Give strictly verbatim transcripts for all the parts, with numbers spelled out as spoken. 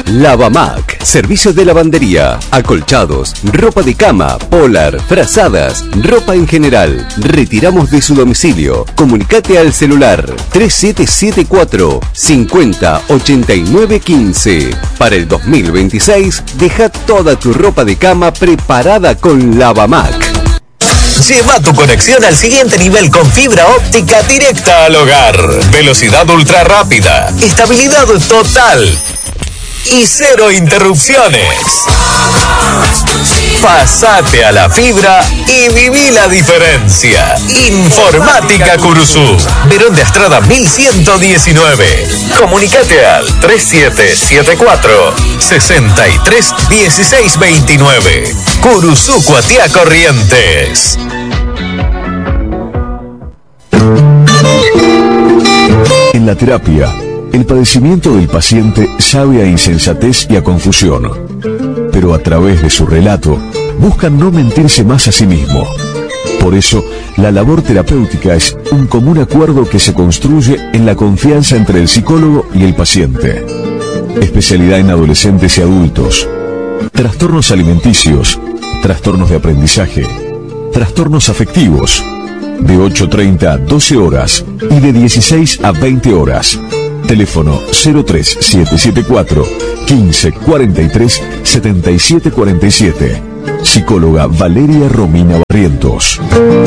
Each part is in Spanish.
Lavamac, servicios de lavandería, acolchados, ropa de cama, polar, frazadas, ropa en general. Retiramos de su domicilio. Comunicate al celular tres siete siete cuatro, cincuenta, ochenta y nueve quince. Para el dos mil veintiséis, deja toda tu ropa de cama preparada con Lavamac. Lleva tu conexión al siguiente nivel con fibra óptica directa al hogar. Velocidad ultra rápida, estabilidad total y cero interrupciones. Pasate a la fibra y viví la diferencia. Informática Curuzú, Verón de Astrada mil ciento diecinueve. Comunicate al tres siete siete cuatro, sesenta y tres, dieciséis veintinueve. Curuzú, Cuatiá, Corrientes. En la terapia, el padecimiento del paciente sabe a insensatez y a confusión, pero a través de su relato busca no mentirse más a sí mismo. Por eso, la labor terapéutica es un común acuerdo que se construye en la confianza entre el psicólogo y el paciente. Especialidad en adolescentes y adultos, trastornos alimenticios, trastornos de aprendizaje, trastornos afectivos, de ocho treinta a doce horas y de dieciséis a veinte horas. Teléfono cero tres siete siete cuatro, quince, cuarenta y tres, setenta y siete cuarenta y siete. Psicóloga Valeria Romina Barrientos.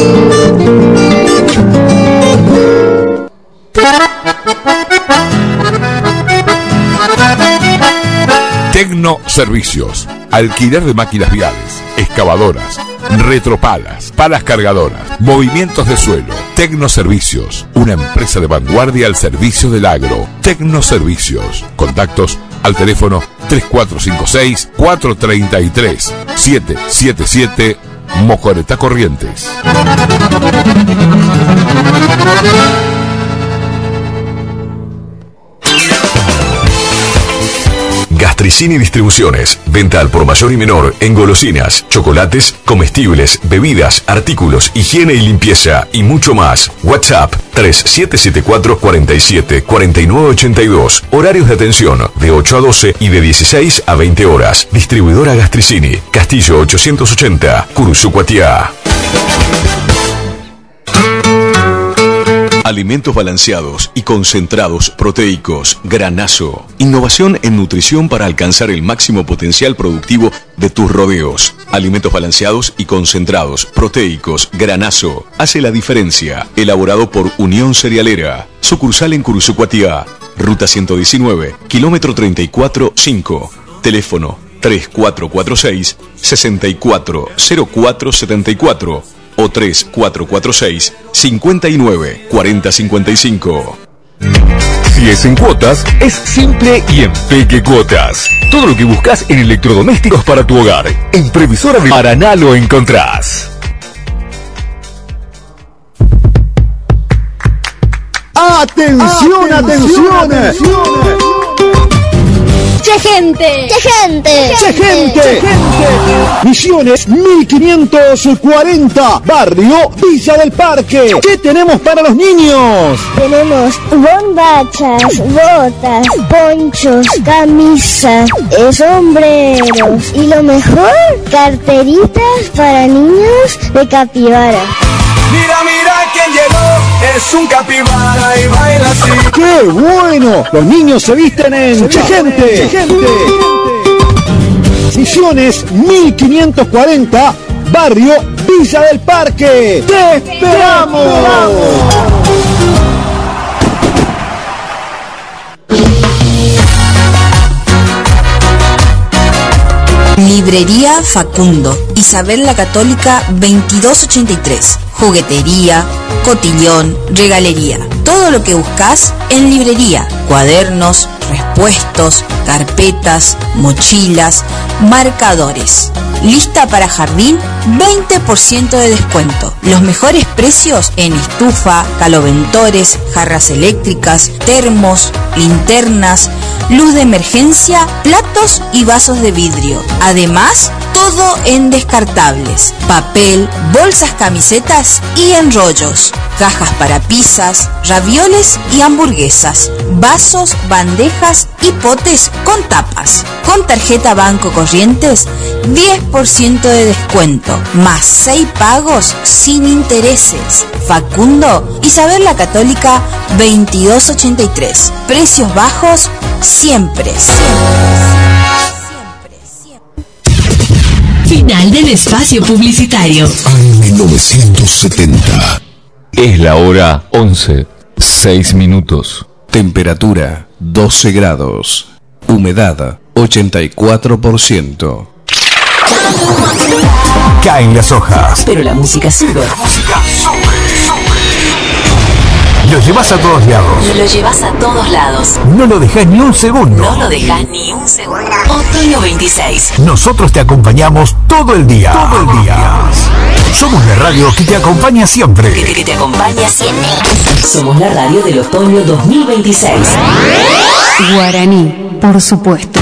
Tecno Servicios. Alquiler de máquinas viales, excavadoras, retropalas, palas cargadoras, movimientos de suelo. Tecno Servicios, una empresa de vanguardia al servicio del agro. Tecno Servicios. Contactos al teléfono tres cuatro cinco seis, cuatro tres tres, siete siete siete, Mocoretá, Corrientes. Gastricini Distribuciones, venta al por mayor y menor en golosinas, chocolates, comestibles, bebidas, artículos, higiene y limpieza y mucho más. WhatsApp tres siete siete cuatro, cuarenta y siete, cuarenta y nueve ochenta y dos. Horarios de atención de ocho a doce y de dieciséis a veinte horas. Distribuidora Gastricini, Castillo ochocientos ochenta, Curuzú, Cuatiá. Alimentos balanceados y concentrados proteicos Granazo. Innovación en nutrición para alcanzar el máximo potencial productivo de tus rodeos. Alimentos balanceados y concentrados proteicos Granazo. Hace la diferencia. Elaborado por Unión Cerealera. Sucursal en Curuzú, Cuatiá. Ruta ciento diecinueve, kilómetro treinta y cuatro, cinco. Teléfono tres cuatro cuatro seis, seis cuatro cero cuatro siete cuatro. O tres cuatro cuatro seis, cincuenta y nueve, cuarenta cincuenta y cinco. Si es en cuotas, es simple y en Peque Cuotas. Todo lo que buscas en electrodomésticos para tu hogar. En Previsora de Paraná lo encontrás. ¡Atención, atención! atención! ¡Che gente! ¡Che gente! ¡Che gente! Misiones mil quinientos cuarenta, barrio Villa del Parque. ¿Qué tenemos para los niños? Tenemos bombachas, botas, ponchos, camisas, eh, sombreros y lo mejor, carteritas para niños de capibara. Mira, mira quién llegó, es un capibara y baila así. ¡Qué bueno! Los niños se visten en Che gente. Misiones mil quinientos cuarenta, barrio Villa del Parque. ¡Te esperamos! Librería Facundo, Isabel la Católica veintidós ochenta y tres. Juguetería, cotillón, regalería. Todo lo que buscas en librería. Cuadernos, respuestos, carpetas, mochilas, marcadores. Lista para jardín, veinte por ciento de descuento. Los mejores precios en estufa, caloventores, jarras eléctricas, termos, linternas, luz de emergencia, platos y vasos de vidrio. Además, Todo en descartables, papel, bolsas, camisetas y enrollos, cajas para pizzas, ravioles y hamburguesas, vasos, bandejas y potes con tapas. Con tarjeta Banco Corrientes, diez por ciento de descuento, más seis pagos sin intereses. Facundo, Isabel la Católica, veintidós ochenta y tres. Precios bajos siempre, siempre. Final del espacio publicitario. mil novecientos setenta. Es la hora once, seis minutos. Temperatura doce grados. Humedad ochenta y cuatro por ciento. Caen las hojas, pero la música sube. La música sube, sube. Lo llevas a todos lados. Lo llevas a todos lados. No lo dejas ni un segundo. No lo dejas ni un segundo. Otoño veintiséis. Nosotros te acompañamos todo el día. Todo el día. Somos la radio que te acompaña siempre. Que, que, que te acompaña siempre. Somos la radio del otoño dos mil veintiséis. Guaraní, por supuesto.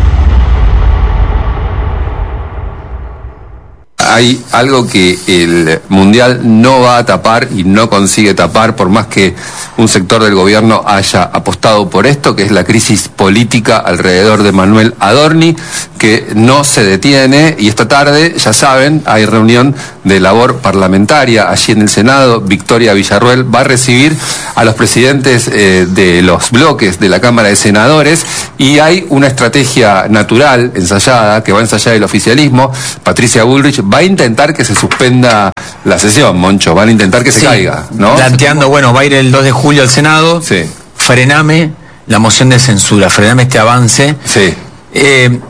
Hay algo que el Mundial no va a tapar y no consigue tapar, por más que un sector del gobierno haya apostado por esto, que es la crisis política alrededor de Manuel Adorni, que no se detiene. Y esta tarde, ya saben, hay reunión de labor parlamentaria allí en el Senado. Victoria Villarruel va a recibir a los presidentes eh, de los bloques de la Cámara de Senadores, y hay una estrategia natural ensayada que va a ensayar el oficialismo. Patricia Bullrich va a intentar que se suspenda la sesión, Moncho, van a intentar que se sí, caiga, ¿no? Planteando, bueno, va a ir el dos de julio al Senado, sí. Frename la moción de censura, frename este avance. Sí. Eh,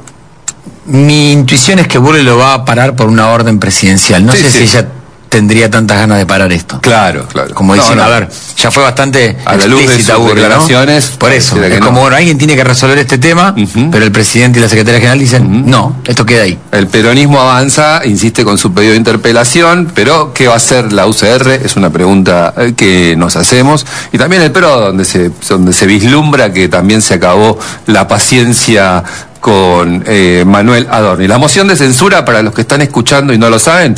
mi intuición es que Bullrich lo va a parar por una orden presidencial. No sí, sé sí. si ella tendría tantas ganas de parar esto. Claro, claro. Como dicen, no, no. a ver, ya fue bastante a la luz de sus Bullrich, declaraciones, ¿no? Por eso, es no. como, bueno, alguien tiene que resolver este tema, uh-huh. pero el presidente y la secretaria general dicen, uh-huh. no, esto queda ahí. El peronismo avanza, insiste con su pedido de interpelación, pero ¿qué va a hacer la U C R? Es una pregunta que nos hacemos. Y también el P R O, donde se, donde se vislumbra que también se acabó la paciencia con eh, Manuel Adorni. La moción de censura, para los que están escuchando y no lo saben,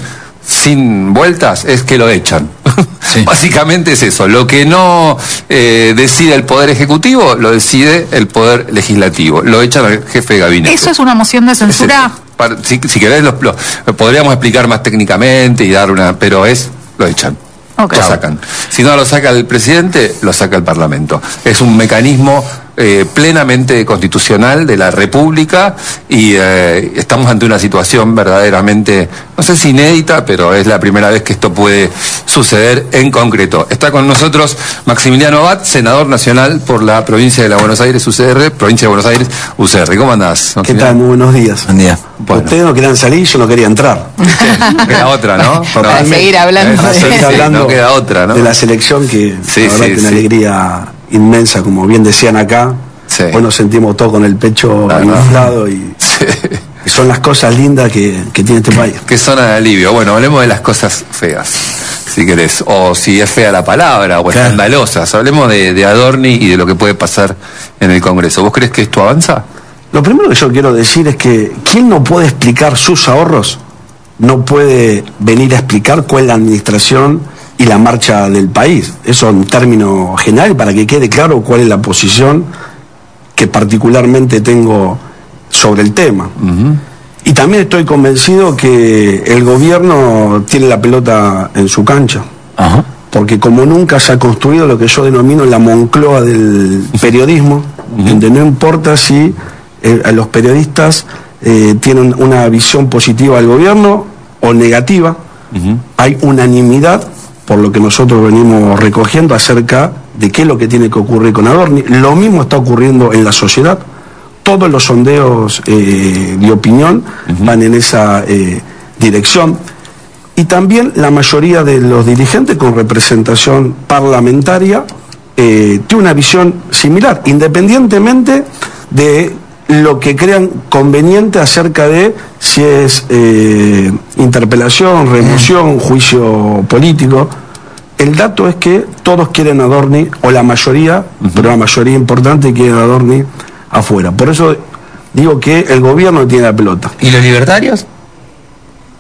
sin vueltas, es que lo echan. Sí. Básicamente es eso. Lo que no eh, decide el Poder Ejecutivo, lo decide el Poder Legislativo. Lo echan al jefe de gabinete. ¿Eso es una moción de censura? Para, si, si querés, lo, lo, lo podríamos explicar más técnicamente y dar una... Pero es, lo echan. Okay. Lo sacan. Si no lo saca el presidente, lo saca el Parlamento. Es un mecanismo eh, plenamente constitucional de la República, y eh, estamos ante una situación verdaderamente, no sé si inédita, pero es la primera vez que esto puede suceder en concreto. Está con nosotros Maximiliano Abad, senador nacional por la provincia de la Buenos Aires, U C R, provincia de Buenos Aires, U C R. ¿Cómo andás? ¿Qué tal? Muy buenos días. Buen día. Bueno. Ustedes no querían salir, yo no quería entrar. No queda otra, ¿no? Para seguir hablando. Para seguir sí, hablando no queda otra, ¿no? De la selección, que sí, la verdad sí, que una sí. alegría inmensa, como bien decían acá. Sí. Hoy nos sentimos todos con el pecho ah, inflado y, sí. y son las cosas lindas que, que tiene este país. Qué zona de alivio. Bueno, hablemos de las cosas feas, si querés, o si es fea la palabra, o claro. escandalosas. Hablemos de, de Adorni y de lo que puede pasar en el Congreso. ¿Vos crees que esto avanza? Lo primero que yo quiero decir es que quien no puede explicar sus ahorros no puede venir a explicar cuál es la administración y la marcha del país. Eso en términos generales, para que quede claro cuál es la posición que particularmente tengo sobre el tema. Uh-huh. Y también estoy convencido que el gobierno tiene la pelota en su cancha. Uh-huh. Porque como nunca se ha construido lo que yo denomino la Moncloa del periodismo, uh-huh. donde no importa si eh, a los periodistas eh, tienen una visión positiva del gobierno o negativa, uh-huh. hay unanimidad, por lo que nosotros venimos recogiendo, acerca de qué es lo que tiene que ocurrir con Adorni. Lo mismo está ocurriendo en la sociedad. Todos los sondeos eh, de opinión uh-huh. van en esa eh, dirección. Y también la mayoría de los dirigentes con representación parlamentaria eh, tiene una visión similar, independientemente de lo que crean conveniente acerca de si es eh, interpelación, remoción, juicio político. El dato es que todos quieren a Adorni, o la mayoría, uh-huh. pero la mayoría importante quiere a Adorni afuera. Por eso digo que el gobierno tiene la pelota. ¿Y los libertarios?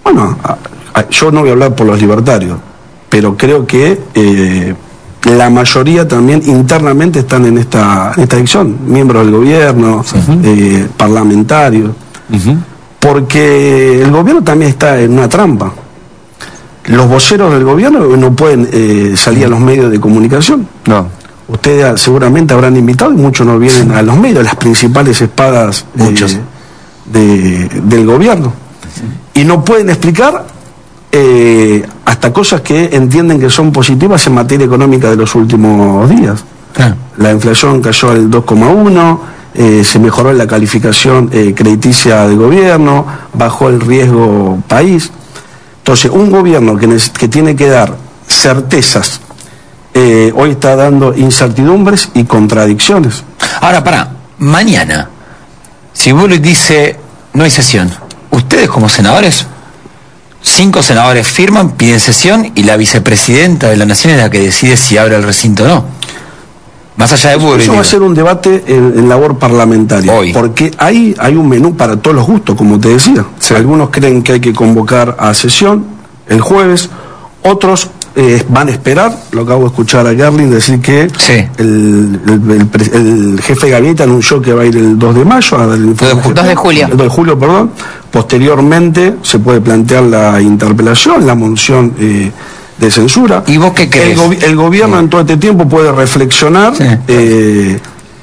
Bueno, a, a, yo no voy a hablar por los libertarios, pero creo que eh, la mayoría también internamente están en esta, en esta dirección, miembros del gobierno, uh-huh. eh, parlamentarios, uh-huh. porque el gobierno también está en una trampa. Los voceros del gobierno no pueden eh, salir a los medios de comunicación. No. Ustedes seguramente habrán invitado y muchos no vienen a los medios, las principales espadas eh, de, del gobierno. Y no pueden explicar eh, hasta cosas que entienden que son positivas en materia económica de los últimos días. Claro. La inflación cayó al dos coma uno, eh, se mejoró la calificación eh, crediticia del gobierno, bajó el riesgo país. Entonces, un gobierno que, que tiene que dar certezas, eh, hoy está dando incertidumbres y contradicciones. Ahora, para, mañana, si Bullrich dice no hay sesión, ustedes como senadores, cinco senadores firman, piden sesión y la vicepresidenta de la Nación es la que decide si abre el recinto o no. Más allá de Bullrich. Eso va a ser un debate en, en labor parlamentaria. Hoy. Porque ahí hay un menú para todos los gustos, como te decía. Sí. Algunos creen que hay que convocar a sesión el jueves, otros eh, van a esperar. Lo acabo de escuchar a Gerling decir que sí. el, el, el, el jefe de gabinete anunció que va a ir el dos de mayo a dar el informe. dos de julio. El dos de julio, perdón. Posteriormente se puede plantear la interpelación, la moción eh, de censura. ¿Y vos qué crees? El, go el gobierno sí. en todo este tiempo puede reflexionar sí. eh,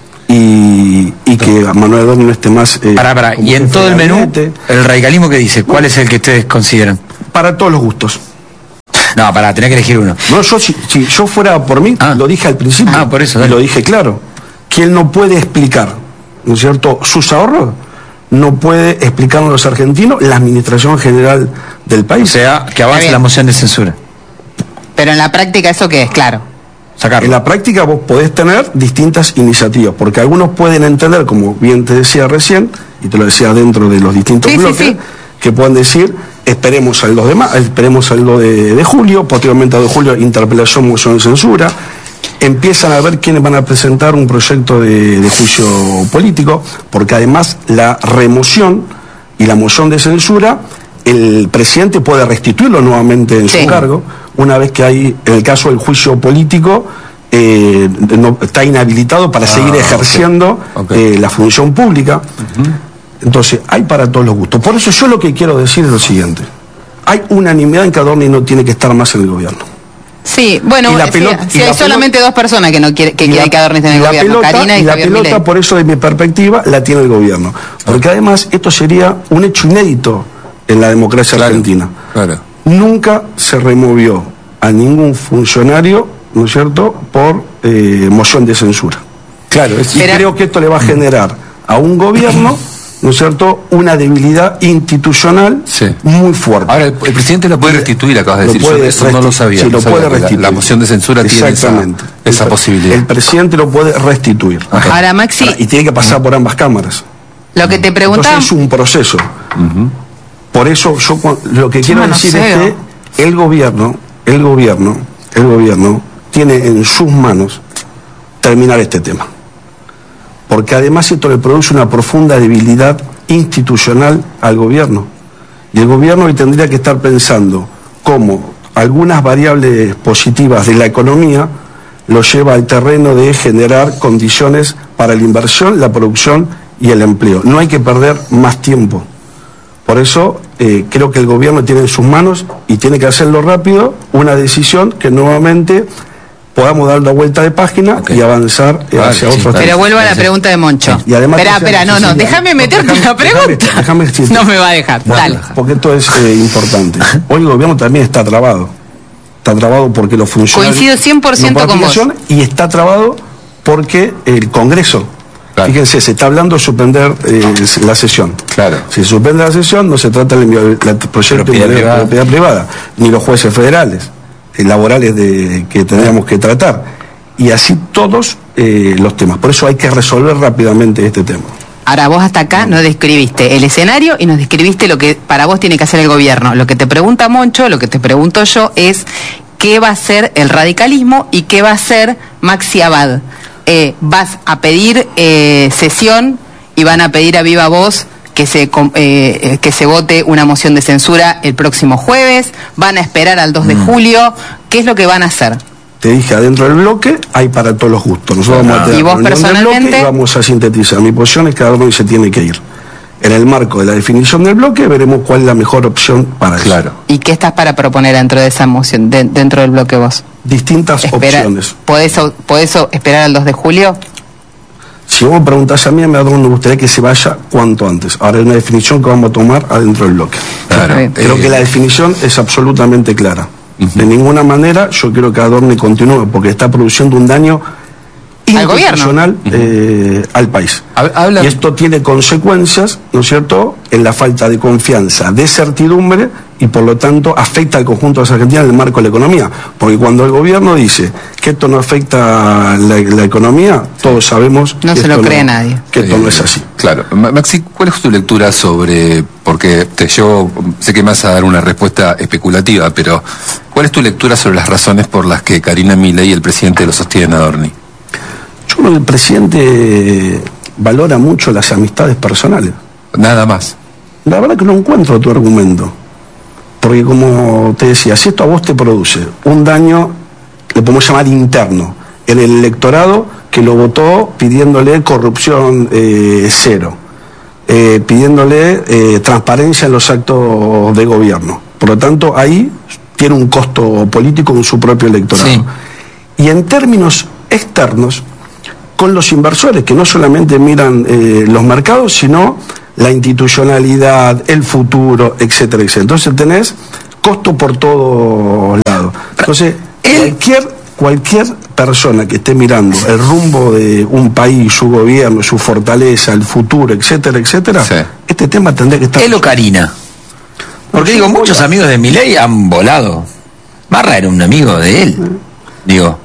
y, y que Manuel Adorni no esté más... Eh, pará, pará. Y en todo el menú, el radicalismo que dice, ¿cuál es el que ustedes consideran? Para todos los gustos. No, pará, tenés que elegir uno. No, yo si, si yo fuera por mí, ah. lo dije al principio. Ah, por eso. Y lo dije claro. Que él no puede explicar, ¿no es cierto?, sus ahorros. No puede explicarnos a los argentinos la administración general del país. O sea, que avance la moción de censura. Pero en la práctica, ¿eso qué es? Claro. Sacarlo. En la práctica vos podés tener distintas iniciativas, porque algunos pueden entender, como bien te decía recién, y te lo decía dentro de los distintos sí, bloques, sí, sí. que puedan decir, esperemos al dos de mayo, esperemos al dos de julio, posteriormente al dos de julio, interpelación, moción de censura, empiezan a ver quiénes van a presentar un proyecto de, de juicio político, porque además la remoción y la moción de censura, el presidente puede restituirlo nuevamente en sí. su cargo, una vez que hay, en el caso del juicio político, eh, no, está inhabilitado para ah, seguir ejerciendo okay. Okay. Eh, la función pública. Uh-huh. Entonces, hay para todos los gustos. Por eso yo lo que quiero decir es lo siguiente. Hay unanimidad en que Adorni no tiene que estar más en el gobierno. Sí, bueno, la si, pelota, si hay solamente dos personas que no quiere, que quieren que Adorni esté en el la gobierno, pelota, Karina y, y la Javier pelota, Milei. por eso, de mi perspectiva, la tiene el gobierno. Porque además, esto sería un hecho inédito en la democracia claro, argentina. Claro. Nunca se removió a ningún funcionario, ¿no es cierto?, por eh, moción de censura. Claro, es, y Pero, creo que esto le va a generar a un gobierno, ¿no es cierto?, una debilidad institucional sí. muy fuerte. Ahora, el, el presidente lo puede restituir, acabas de decir, yo eso no lo sabía. Sí, lo sabía puede restituir. La, la moción de censura tiene esa, esa posibilidad. El presidente lo puede restituir. Ajá. Ahora, Maxi... Ahora, y tiene que pasar uh-huh. por ambas cámaras. Lo que te preguntaba... Entonces es un proceso. Uh-huh. Por eso yo lo que quiero decir es que el gobierno, el gobierno, el gobierno tiene en sus manos terminar este tema. Porque además esto le produce una profunda debilidad institucional al gobierno. Y el gobierno hoy tendría que estar pensando cómo algunas variables positivas de la economía lo lleva al terreno de generar condiciones para la inversión, la producción y el empleo. No hay que perder más tiempo. Por eso eh, creo que el gobierno tiene en sus manos, y tiene que hacerlo rápido, una decisión que nuevamente podamos dar la vuelta de página okay. y avanzar eh, vale, hacia sí, otros temas. Pero vuelvo a la pregunta de Moncho. Y además espera, espera, no, no, déjame meterte déjame, la pregunta. Déjame, déjame, no me va a dejar, bueno, dale. Porque esto es eh, importante. Hoy el gobierno también está trabado. Está trabado porque los funcionarios... Coincido cien por ciento no con vos. Y está trabado porque el Congreso... Claro. Fíjense, se está hablando de suspender eh, la sesión. Claro. Si se suspende la sesión, no se trata del proyecto de propiedad, propiedad privada, ni los jueces federales, eh, laborales de, que tendríamos que tratar. Y así todos eh, los temas. Por eso hay que resolver rápidamente este tema. Ahora, vos hasta acá nos describiste el escenario y nos describiste lo que para vos tiene que hacer el gobierno. Lo que te pregunta Moncho, lo que te pregunto yo es qué va a hacer el radicalismo y qué va a hacer Maxi Abad. Eh, vas a pedir eh, sesión y van a pedir a viva voz que se eh, que se vote una moción de censura el próximo jueves? ¿Van a esperar al dos de julio? ¿Qué es lo que van a hacer? Te dije, adentro del bloque hay para todos los gustos. Nosotros vamos a tener ¿Y vos reunión del personalmente? bloque y vamos a sintetizar. Mi posición es que Adorni se tiene que ir. En el marco de la definición del bloque veremos cuál es la mejor opción para Claro. eso. ¿Y qué estás para proponer dentro de esa moción, de, dentro del bloque vos? Distintas Espera, opciones. ¿podés, ¿Podés esperar al dos de julio? Si vos me preguntás a mí, a mí Adorni me gustaría que se vaya cuanto antes. Ahora hay una definición que vamos a tomar adentro del bloque. Claro. Creo Eh, que la definición es absolutamente clara. De ninguna manera yo quiero que Adorni continúe porque está produciendo un daño Al institucional eh, al país. Habla- Y esto tiene consecuencias, ¿no es cierto?, en la falta de confianza, de certidumbre y por lo tanto afecta al conjunto de los argentinos en el marco de la economía. Porque cuando el gobierno dice que esto no afecta la, la economía, todos sabemos No que se lo esto cree no, nadie. que esto Eh, no es así. Claro. Ma- Maxi, ¿cuál es tu lectura sobre, porque te llevo, sé que me vas a dar una respuesta especulativa, pero ¿cuál es tu lectura sobre las razones por las que Karina Milei y el presidente lo sostienen a Adorni? Yo creo que el presidente valora mucho las amistades personales. Nada más. La verdad que no encuentro tu argumento. Porque como te decía, si esto a vos te produce un daño, le podemos llamar interno, en el electorado que lo votó pidiéndole corrupción eh, cero, eh, pidiéndole eh, transparencia en los actos de gobierno. Por lo tanto, ahí tiene un costo político en su propio electorado. Sí. Y en términos externos, con los inversores que no solamente miran eh, los mercados, sino la institucionalidad, el futuro, etcétera, etcétera. Entonces tenés costo por todos lados. Entonces, cualquier, cualquier persona que esté mirando el rumbo de un país, su gobierno, su fortaleza, el futuro, etcétera, etcétera, Sí. este tema tendría que estar... Él o Karina. Porque digo, muchos amigos de Milei han volado. Barra era un amigo de él. Digo,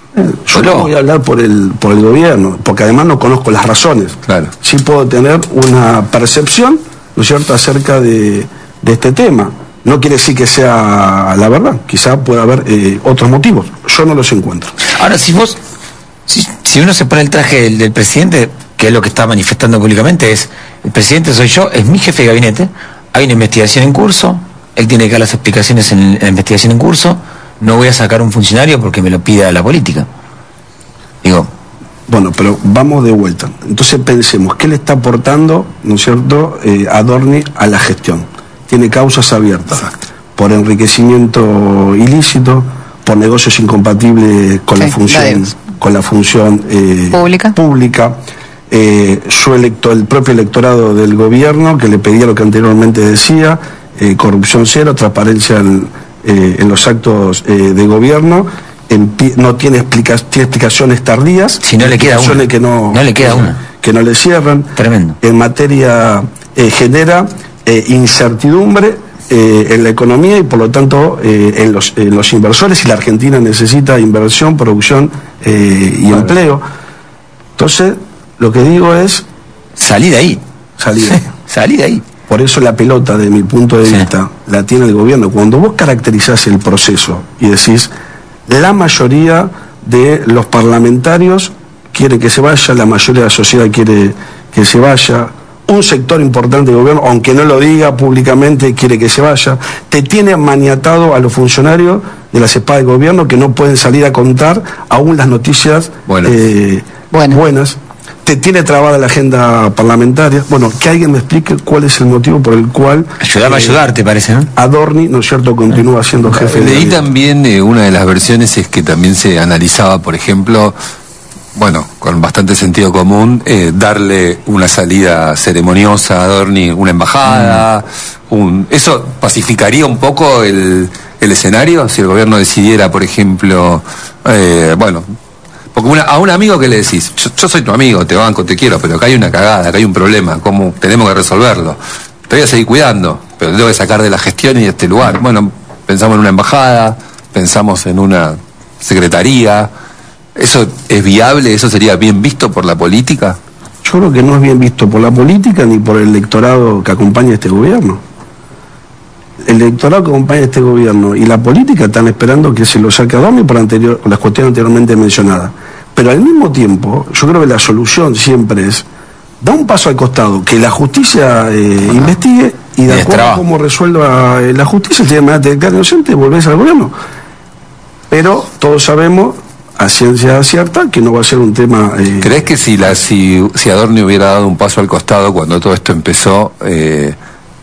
Yo no voy a hablar por el, por el gobierno, porque además no conozco las razones. Claro. Sí puedo tener una percepción, ¿no es cierto?, acerca de, de este tema. No quiere decir que sea la verdad, quizá pueda haber eh, otros motivos. Yo no los encuentro. ahora si vos, si, si uno se pone el traje del, del presidente, que es lo que está manifestando públicamente, es, el presidente soy yo, es mi jefe de gabinete, hay una investigación en curso, él tiene que dar las explicaciones en la investigación en curso, no voy a sacar un funcionario porque me lo pida la política. Digo, Bueno, pero vamos de vuelta. Entonces pensemos, ¿qué le está aportando, ¿no es cierto?, eh, Adorni a la gestión? Tiene causas abiertas por enriquecimiento ilícito, por negocios incompatibles con Sí, la función, la con la función eh, ¿Pública? pública. Eh, su electo, el propio electorado del gobierno que le pedía lo que anteriormente decía, eh, corrupción cero, transparencia en, eh, en los actos eh, de gobierno. Empi- no tiene, explica- tiene explicaciones tardías, Si no le queda explicaciones una. que no, No le queda que, una. que no le cierran. Tremendo. En materia eh, genera eh, incertidumbre eh, en la economía y por lo tanto eh, en, los, en los inversores, y la Argentina necesita inversión, producción eh, y empleo. Entonces, lo que digo es salí de ahí. salir de ahí. Salí de ahí. Por eso la pelota, de mi punto de Sí. vista, la tiene el gobierno. Cuando vos caracterizás el proceso y decís, la mayoría de los parlamentarios quiere que se vaya, la mayoría de la sociedad quiere que se vaya, un sector importante del gobierno, aunque no lo diga públicamente, quiere que se vaya, te tiene maniatado a los funcionarios de las espadas del gobierno que no pueden salir a contar aún las noticias Bueno. eh, Bueno. buenas. Te tiene trabada la agenda parlamentaria. Bueno, que alguien me explique cuál es el motivo por el cual Ayudame a eh, ayudar, ¿te parece, no? Adorni, ¿no es cierto?, continúa siendo jefe de Leí gabinete. también eh, una de las versiones es que también se analizaba, por ejemplo, bueno, con bastante sentido común, eh, darle una salida ceremoniosa a Adorni, una embajada, un, ¿eso pacificaría un poco el, el escenario? Si el gobierno decidiera, por ejemplo, eh, bueno, porque una- a un amigo que le decís, yo, yo soy tu amigo, te banco, te quiero, pero acá hay una cagada, acá hay un problema, ¿cómo tenemos que resolverlo? Te voy a seguir cuidando, pero te tengo que sacar de la gestión y de este lugar. Bueno, pensamos en una embajada, pensamos en una secretaría. ¿Eso es viable? ¿Eso sería bien visto por la política? Yo creo que no es bien visto por la política ni por el electorado que acompaña a este gobierno. El electorado que acompaña a este gobierno y la política están esperando que se lo saque a Adorni por, anterior, por las cuestiones anteriormente mencionadas. Pero al mismo tiempo, yo creo que la solución siempre es da un paso al costado, que la justicia eh, investigue y de acuerdo a cómo resuelva eh, la justicia, si de manera te declara inocente, volvés al gobierno. Pero todos sabemos, a ciencia cierta, que no va a ser un tema... Eh, ¿Crees que si, la, si, si Adorni hubiera dado un paso al costado cuando todo esto empezó, eh,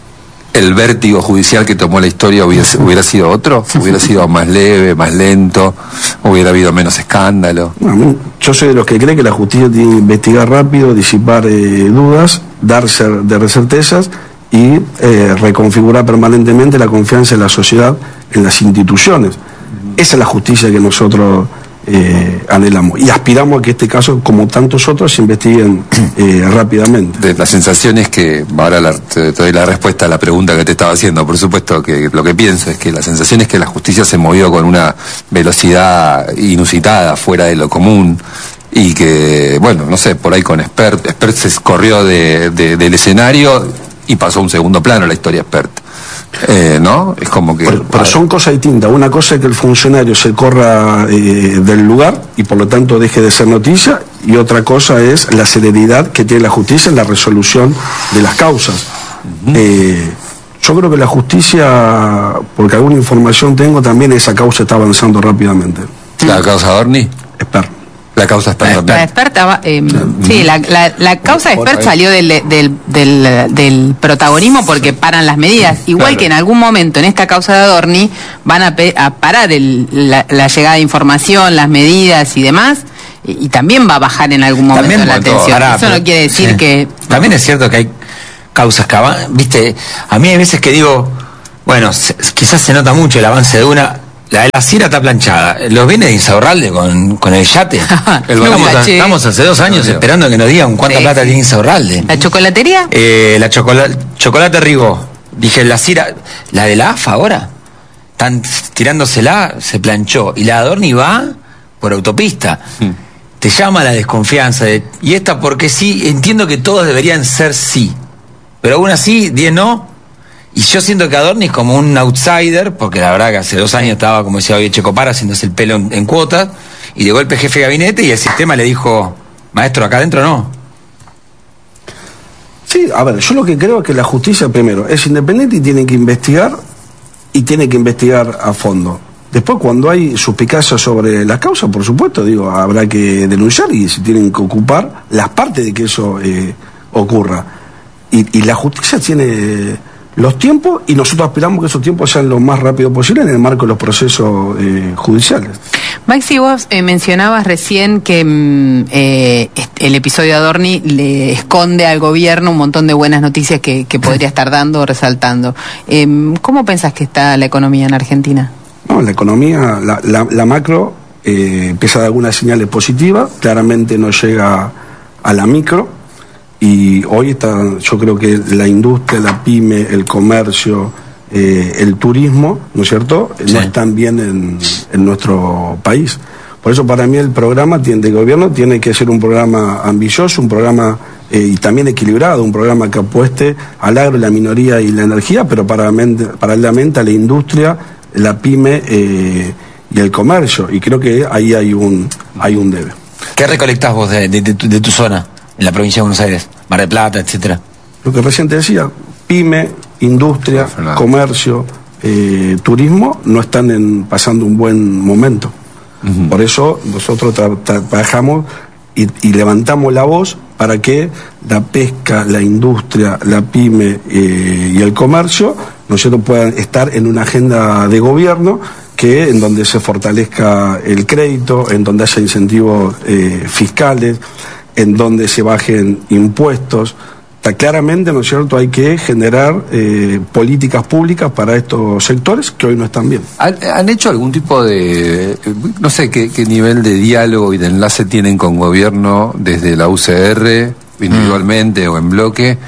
el vértigo judicial que tomó la historia hubiese, hubiera sido otro? ¿Hubiera sido más leve, más lento? ¿Hubiera habido menos escándalo? Bueno, yo soy de los que cree que la justicia tiene que investigar rápido, disipar eh, dudas, darse de certezas y eh, reconfigurar permanentemente la confianza en la sociedad, en las instituciones. Esa es la justicia que nosotros eh, anhelamos y aspiramos a que este caso, como tantos otros, se investiguen eh, rápidamente. De, la sensación es que, ahora la, te, te doy la respuesta a la pregunta que te estaba haciendo, por supuesto que lo que pienso es que la sensación es que la justicia se movió con una velocidad inusitada, fuera de lo común, y que, bueno, no sé, por ahí con Expert, Expert se corrió de, de, del escenario y pasó a un segundo plano la historia Expert. Eh, ¿no? Es como que... Pero, pero son cosas distintas. Una cosa es que el funcionario se corra eh, del lugar y por lo tanto deje de ser noticia, y otra cosa es la celeridad que tiene la justicia en la resolución de las causas. Uh-huh. eh, yo creo que la justicia, porque alguna información tengo, también esa causa está avanzando rápidamente. ¿La causa Adorni? Expert. La causa Expert. La Expert, eh, sí, la, la, la causa Expert salió del, del, del, del protagonismo porque paran las medidas. Igual claro. que en algún momento en esta causa de Adorni van a, pe, a parar el, la, la llegada de información, las medidas y demás, y, y también va a bajar en algún momento también, la atención. Ahora, Eso no quiere decir sí. que... También es cierto que hay causas que avanzan, viste, a mí hay veces que digo, bueno, se, quizás se nota mucho el avance de una... La de la Cira está planchada. Los bienes de Insaurralde con, con el yate. el estamos, a, estamos hace dos años no, esperando que nos digan cuánta sí. plata tiene Insaurralde. ¿La chocolatería? Eh, la chocola, chocolate Rigó. Dije, la Cira, la de la A F A ahora. Están tirándosela, se planchó. Y la Adorni va por autopista. Hmm. Te llama la desconfianza. De, y esta porque sí, entiendo que todos deberían ser sí. Pero aún así, diez no. Y yo siento que Adorni es como un outsider, porque la verdad que hace dos años estaba, como decía hoy Checopar, haciéndose el pelo en, en cuotas, y de golpe jefe de gabinete, y el sistema le dijo, maestro, acá adentro no. Sí, a ver, yo lo que creo es que la justicia, primero, es independiente y tiene que investigar, y tiene que investigar a fondo. Después, cuando hay suspicacias sobre las causas, por supuesto, digo, habrá que denunciar y se tienen que ocupar las partes de que eso eh, ocurra. Y, y la justicia tiene... los tiempos, y nosotros aspiramos que esos tiempos sean lo más rápido posible en el marco de los procesos eh, judiciales. Maxi, vos eh, mencionabas recién que mm, eh, el episodio de Adorni le esconde al gobierno un montón de buenas noticias que, que podría estar dando o resaltando. Eh, ¿Cómo pensás que está la economía en Argentina? No, la economía, la, la, la macro eh, empieza a dar algunas señales positivas, claramente no llega a la micro. Y hoy está, yo creo que la industria, la pyme, el comercio, eh, el turismo, ¿no es cierto?, sí. no están bien en, en nuestro país. Por eso para mí el programa tiene, de gobierno tiene que ser un programa ambicioso, un programa eh, y también equilibrado, un programa que apueste al agro, la minoría y la energía, pero paralelamente a la industria, la pyme eh, y el comercio. Y creo que ahí hay un, hay un debe. ¿Qué recolectás vos de, de, de, tu, de tu zona? En la provincia de Buenos Aires, Mar del Plata, etcétera. Lo que recién te decía, pyme, industria, comercio, eh, turismo, no están en, pasando un buen momento. Uh-huh. Por eso nosotros tra- tra- trabajamos y, y levantamos la voz para que la pesca, la industria, la pyme eh, y el comercio, nosotros puedan estar en una agenda de gobierno que en donde se fortalezca el crédito, en donde haya incentivos eh, fiscales, en donde se bajen impuestos. Está claramente, ¿no es cierto?, hay que generar eh, políticas públicas para estos sectores que hoy no están bien. ¿Han, han hecho algún tipo de, no sé, qué, qué nivel de diálogo y de enlace tienen con gobierno desde la U C R, individualmente mm. o en bloque,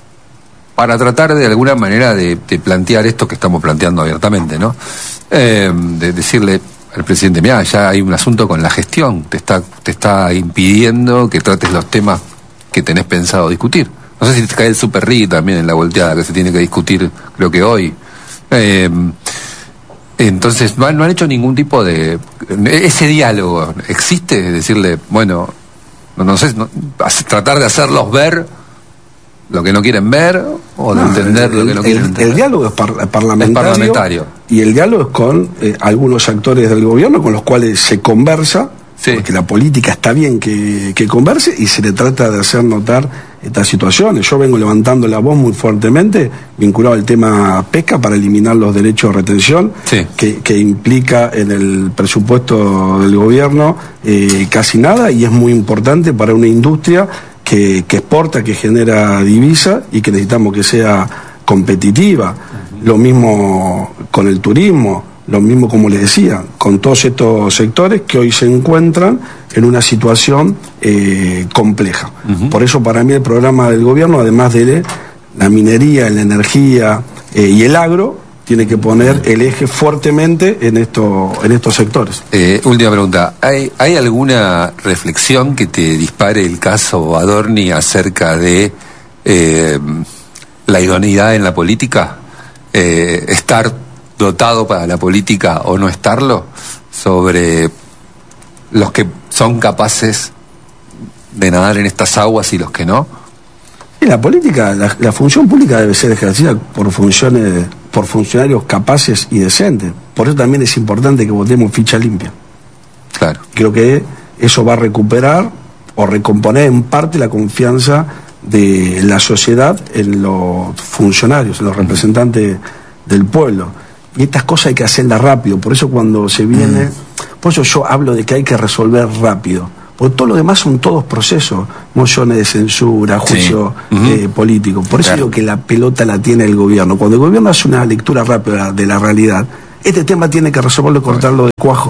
para tratar de alguna manera de, de plantear esto que estamos planteando abiertamente, ¿no? Eh, de decirle al presidente, mira, ya hay un asunto con la gestión, te está, te está impidiendo que trates los temas que tenés pensado discutir. No sé si te cae el Super R I G también en la volteada que se tiene que discutir, creo que hoy. Eh, entonces, no han, no han hecho ningún tipo de... Ese diálogo, ¿existe? Es decirle, bueno, no, no sé, no, tratar de hacerlos ver lo que no quieren ver o de no, entender el, lo que no quieren el, entender? El diálogo es, par, parlamentario, es parlamentario. Y el diálogo es con eh, algunos actores del gobierno con los cuales se conversa, sí. Porque la política está bien que, que converse y se le trata de hacer notar estas situaciones. Yo vengo levantando la voz muy fuertemente vinculado al tema pesca para eliminar los derechos de retención, sí. que, que implica en el presupuesto del gobierno eh, casi nada, y es muy importante para una industria que, que exporta, que genera divisa y que necesitamos que sea competitiva. Uh-huh. Lo mismo con el turismo, lo mismo, como les decía, con todos estos sectores que hoy se encuentran en una situación eh, compleja. Uh-huh. Por eso para mí el programa del gobierno, además de la minería, la energía eh, y el agro, tiene que poner el eje fuertemente en, esto, en estos sectores. Eh, última pregunta, ¿Hay, ¿hay alguna reflexión que te dispare el caso Adorni acerca de eh, la idoneidad en la política? Eh, ¿Estar dotado para la política o no estarlo? Sobre los que son capaces de nadar en estas aguas y los que no. Sí, la política, la, la función pública debe ser ejercida por funciones, por funcionarios capaces y decentes. Por eso también es importante que votemos ficha limpia. Claro. Creo que eso va a recuperar o recomponer en parte la confianza de la sociedad en los funcionarios, en los representantes del pueblo. Y estas cosas hay que hacerlas rápido. Por eso cuando se viene, mm. por eso yo hablo de que hay que resolver rápido. Porque todo lo demás son todos procesos, mociones de censura, juicio sí. uh-huh. eh, político. Por eso claro. digo que la pelota la tiene el gobierno. Cuando el gobierno hace una lectura rápida de la realidad, este tema tiene que resolverlo y cortarlo de cuajo.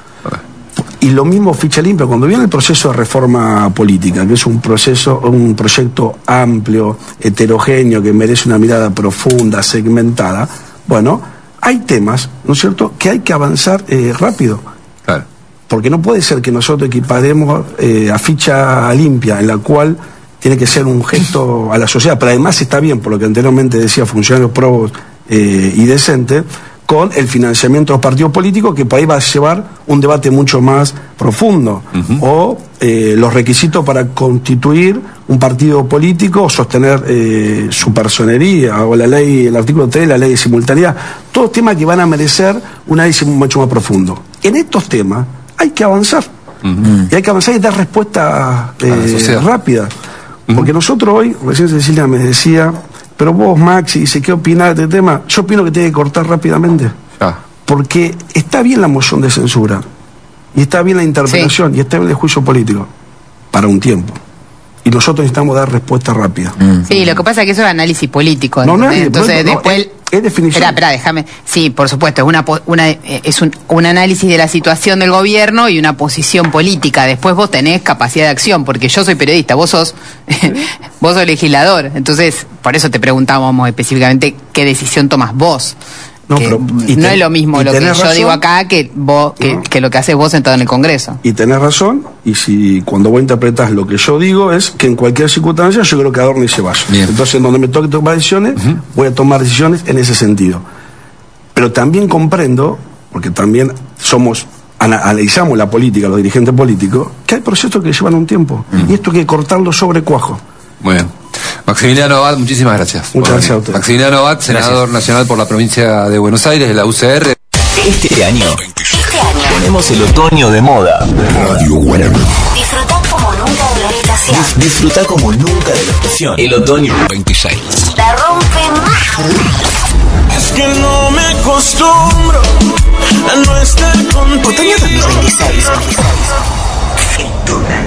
Y lo mismo ficha limpia, cuando viene el proceso de reforma política, que es un proceso, un proyecto amplio, heterogéneo, que merece una mirada profunda, segmentada, bueno, hay temas, ¿no es cierto?, que hay que avanzar eh, rápido. Claro. Porque no puede ser que nosotros equiparemos eh, a ficha limpia, en la cual tiene que ser un gesto a la sociedad, pero además está bien, por lo que anteriormente decía, funcionarios probos eh, y decentes, con el financiamiento de los partidos políticos, que por ahí va a llevar un debate mucho más profundo. Uh-huh. O eh, los requisitos para constituir un partido político o sostener eh, su personería, o la ley, el artículo tres, la ley de simultaneidad. Todos temas que van a merecer un análisis mucho más profundo. En estos temas hay que avanzar. Uh-huh. Y hay que avanzar y dar respuesta eh, rápida. Uh-huh. Porque nosotros hoy, recién Cecilia me decía, pero vos, Maxi, dice, ¿qué opinás de este tema? Yo opino que tiene que cortar rápidamente. Ah. Porque está bien la moción de censura, y está bien la interpelación, sí. y está bien el juicio político, para un tiempo. Y nosotros necesitamos dar respuesta rápida. Mm. Sí, lo que pasa es que eso es análisis político. No, no, es, entonces no, después... Es, es definición. Espera, espera, déjame. Sí, por supuesto, es una, una es un, un análisis de la situación del gobierno y una posición política. Después vos tenés capacidad de acción, porque yo soy periodista, vos sos vos sos legislador. Entonces, por eso te preguntábamos específicamente qué decisión tomas vos. No, pero, no ten, es lo mismo lo que yo razón, digo acá que vos que, no. que lo que haces vos sentado en el Congreso. Y tenés razón, y si cuando vos interpretás lo que yo digo es que en cualquier circunstancia yo creo que Adorni se vaya. Bien. Entonces, donde me toque tomar decisiones, uh-huh. voy a tomar decisiones en ese sentido. Pero también comprendo, porque también somos analizamos la política, los dirigentes políticos, que hay procesos que llevan un tiempo. Uh-huh. Y esto hay que cortarlo sobre cuajo. Muy bien. Maximiliano Abad, muchísimas gracias. Muchas gracias a usted. Maximiliano Abad, senador gracias. nacional por la provincia de Buenos Aires, de la U C R. Este año, este año tenemos el otoño de moda. Radio Whatever. Disfrutá como nunca de la estación. Dis- disfrutá como nunca de la estación. El otoño veintiséis. La rompe más. Es que no me acostumbro a no estar contigo. Otoño dos mil veintiséis. Fintura.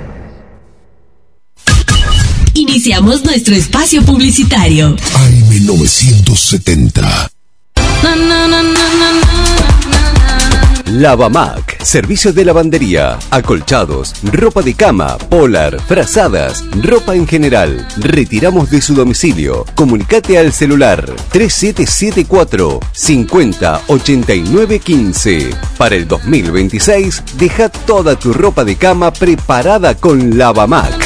Iniciamos nuestro espacio publicitario. A M novecientos setenta. Lavamac, servicios de lavandería, acolchados, ropa de cama, polar, frazadas, ropa en general. Retiramos de su domicilio. Comunicate al celular tres siete siete cuatro, cincuenta, ochenta y nueve quince. Para el dos mil veintiséis, deja toda tu ropa de cama preparada con Lavamac.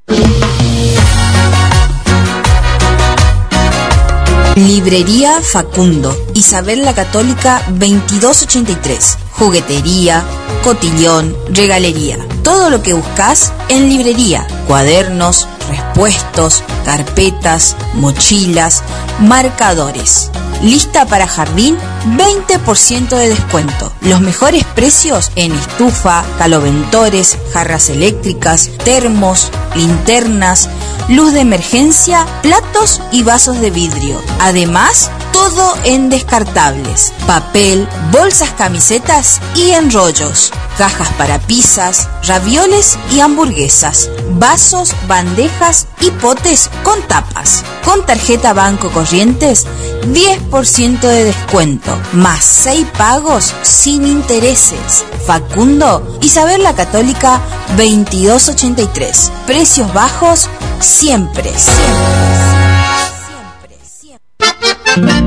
Librería Facundo, Isabel la Católica veintidós ochenta y tres. Juguetería, cotillón, regalería. Todo lo que buscas en librería. Cuadernos, repuestos, carpetas, mochilas, marcadores. Lista para jardín, veinte por ciento de descuento. Los mejores precios en estufa, caloventores, jarras eléctricas, termos, linternas, luz de emergencia, platos y vasos de vidrio. Además, todo en descartables, papel, bolsas, camisetas y enrollos, cajas para pizzas, ravioles y hamburguesas, vasos, bandejas y potes con tapas. Con tarjeta Banco Corrientes, diez por ciento de descuento, más seis pagos sin intereses. Facundo, Isabel la Católica, veintidós ochenta y tres. Precios bajos siempre, siempre, siempre,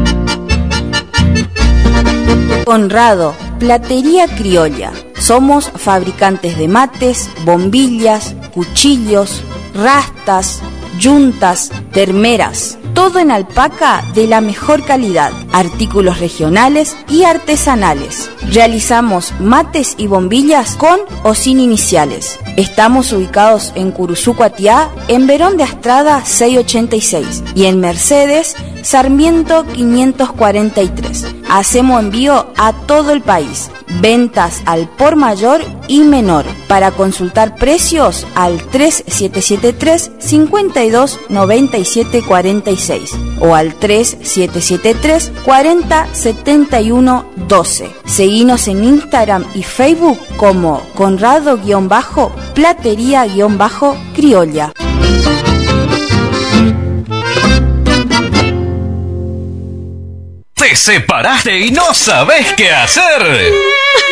siempre. Conrado, Platería Criolla. Somos fabricantes de mates, bombillas, cuchillos, rastas, yuntas, termeras. Todo en alpaca de la mejor calidad, artículos regionales y artesanales. Realizamos mates y bombillas con o sin iniciales. Estamos ubicados en Curuzú, Cuatiá, en Verón de Astrada seiscientos ochenta y seis y en Mercedes, Sarmiento quinientos cuarenta y tres. Hacemos envío a todo el país. Ventas al por mayor y menor. Para consultar precios al tres siete siete tres, cinco dos nueve siete cuatro seis o al tres siete siete tres, cuatro cero siete uno doce. Seguinos en Instagram y Facebook como Conrado-Platería-Criolla. Te separaste y no sabes qué hacer.